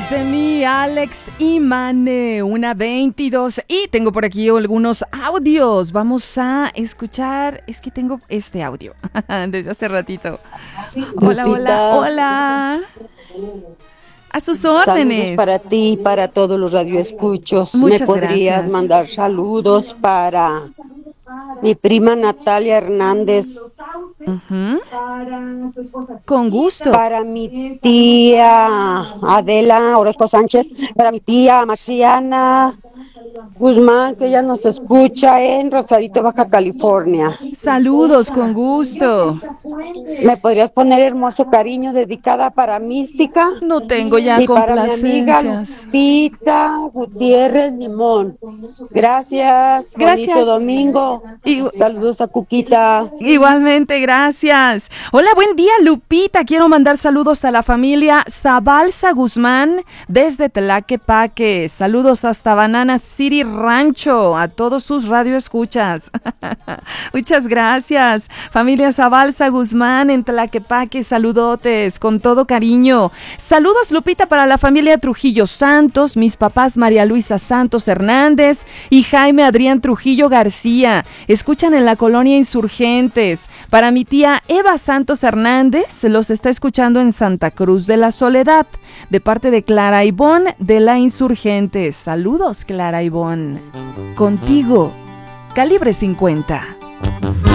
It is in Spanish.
de mí, Alex y Mane, 1:22. Y tengo por aquí algunos audios. Vamos a escuchar. Es que tengo este audio desde hace ratito. Hola, Lupita, hola, hola. A sus saludos órdenes. para ti y para todos los radioescuchos. ¿Me Muchas podrías gracias. mandar saludos para mi prima Natalia Hernández, Ujú. Con gusto. para mi tía Adela Orozco Sánchez, para mi tía Marciana Guzmán, que ella nos escucha en Rosarito, Baja California? Saludos, con gusto. ¿Me podrías poner hermoso cariño dedicada para Mística? No tengo ya Y para mi amiga complacencias. Lupita Gutiérrez Limón. Gracias, bonito Gracias. domingo. Y Saludos a Cuquita. igualmente, gracias. Hola, buen día, Lupita. Quiero mandar saludos a la familia Zabalza Guzmán desde Tlaquepaque. Saludos hasta Banana City Rancho, a todos sus radioescuchas. Muchas gracias. Familia Zabalza Guzmán en Tlaquepaque, saludotes con todo cariño. Saludos, Lupita, para la familia Trujillo Santos, mis papás María Luisa Santos Hernández y Jaime Adrián Trujillo García. Escuchan en la colonia Insurgentes. Para mi tía Eva Santos Hernández, los está escuchando en Santa Cruz de la Soledad, de parte de Clara Ivón de la Insurgentes. Saludos, Clara Ivón. Contigo, Calibre 50.